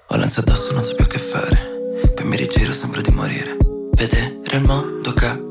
Ho l'ansia addosso, non so più che fare. Poi mi rigiro, sembra di morire. Vedere il mondo cadere